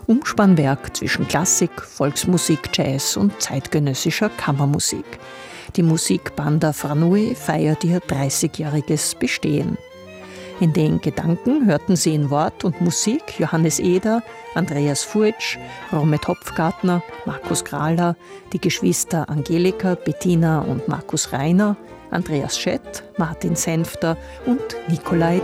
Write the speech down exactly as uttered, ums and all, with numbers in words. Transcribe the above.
Umspannwerk zwischen Klassik, Volksmusik, Jazz und zeitgenössischer Kammermusik. Die Musikbanda Franui feiert ihr dreißigjähriges Bestehen. In den Gedanken hörten Sie in Wort und Musik Johannes Eder, Andreas Furtsch, Romet Hopfgartner, Markus Krahler, die Geschwister Angelika, Bettina und Markus Reiner, Andreas Schett, Martin Senfter und Nikolai